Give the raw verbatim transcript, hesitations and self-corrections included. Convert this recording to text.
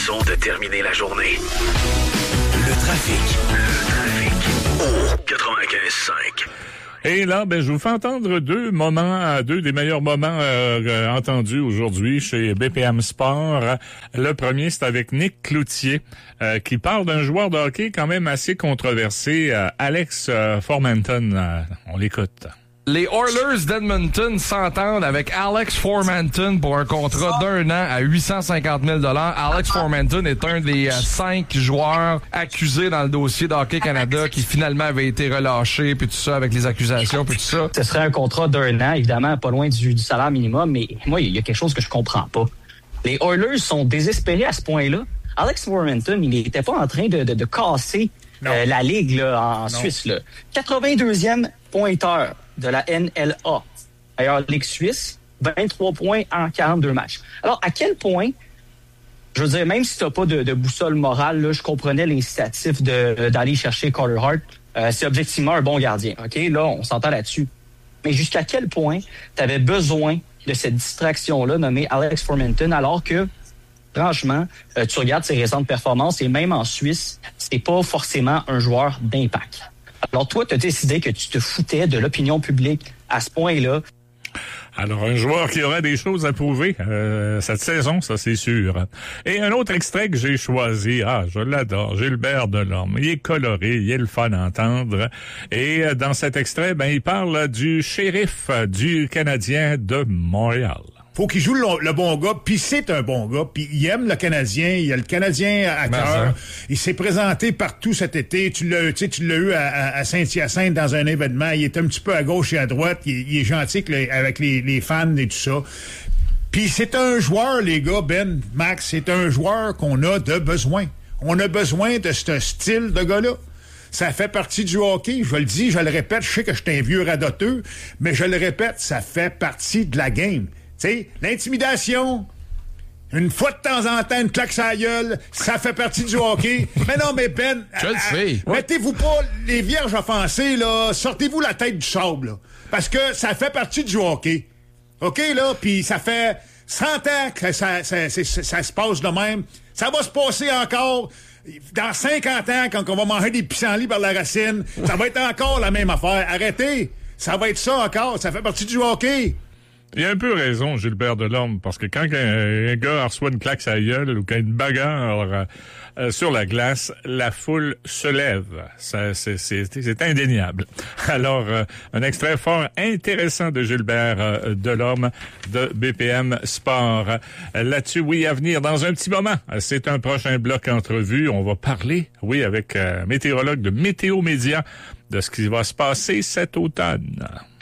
de terminer la journée. Le trafic. Le trafic. Au quatre-vingt-quinze cinq. Et là, ben, je vous fais entendre deux moments, deux des meilleurs moments euh, entendus aujourd'hui chez B P M Sport. Le premier, c'est avec Nick Cloutier, euh, qui parle d'un joueur de hockey quand même assez controversé, euh, Alex euh, Formanton. Euh, on l'écoute. Les Oilers d'Edmonton s'entendent avec Alex Formanton pour un contrat d'un an à huit cent cinquante mille dollars. Alex Formanton est un des euh, cinq joueurs accusés dans le dossier d'Hockey Canada qui finalement avait été relâché, puis tout ça, avec les accusations, puis tout ça. Ce serait un contrat d'un an, évidemment, pas loin du, du salaire minimum, mais moi, il y a quelque chose que je comprends pas. Les Oilers sont désespérés à ce point-là. Alex Formanton, il n'était pas en train de, de, de casser euh, la Ligue là, en, en Suisse. Là. quatre-vingt-deuxième pointeur de la N L A. D'ailleurs, Ligue suisse, vingt-trois points en quarante-deux matchs. Alors, à quel point, je veux dire, même si tu n'as pas de, de boussole morale, là, je comprenais l'incitatif de, d'aller chercher Carter Hart. Euh, c'est objectivement un bon gardien. OK? Là, on s'entend là-dessus. Mais jusqu'à quel point tu avais besoin de cette distraction-là nommée Alex Formanton, alors que, franchement, euh, tu regardes ses récentes performances et même en Suisse, c'est pas forcément un joueur d'impact. Alors toi, tu as décidé que tu te foutais de l'opinion publique à ce point-là. Alors, un joueur qui aurait des choses à prouver euh, cette saison, ça c'est sûr. Et un autre extrait que j'ai choisi, ah, je l'adore, Gilbert Delorme. Il est coloré, il est le fun à entendre. Et dans cet extrait, ben il parle du shérif du Canadien de Montréal. Faut qu'il joue le, le bon gars, puis c'est un bon gars, puis il aime le Canadien, il a le Canadien à cœur. Il s'est présenté partout cet été. Tu l'as, tu sais, tu l'as eu à, à Saint-Hyacinthe dans un événement. Il est un petit peu à gauche et à droite. Il, il est gentil avec, les, avec les, les fans et tout ça. Puis c'est un joueur, les gars, Ben, Max, c'est un joueur qu'on a de besoin. On a besoin de ce style de gars-là. Ça fait partie du hockey. Je le dis, je le répète. Je sais que je suis un vieux radoteux, mais je le répète, ça fait partie de la game. Tu sais, l'intimidation, une fois de temps en temps, une claque sur la gueule, ça fait partie du hockey. Mais non, mais Ben, je le sais. Mettez-vous pas les vierges offensées, là, sortez-vous la tête du sable, là, parce que ça fait partie du hockey. OK, là, puis ça fait cent ans que ça, ça, ça, ça, ça se passe de même. Ça va se passer encore. Dans cinquante ans, quand on va manger des pissenlits par la racine, ça va être encore la même affaire. Arrêtez. Ça va être ça encore. Ça fait partie du hockey. Il a un peu raison, Gilbert Delorme, parce que quand un, un gars reçoit une claque à la gueule ou qu'il y a une bagarre euh, sur la glace, la foule se lève. Ça, c'est, c'est, c'est indéniable. Alors, euh, un extrait fort intéressant de Gilbert euh, Delorme de B P M Sport. Euh, là-dessus, oui, à venir dans un petit moment. C'est un prochain bloc entrevue. On va parler, oui, avec euh, météorologue de Météo Média de ce qui va se passer cet automne.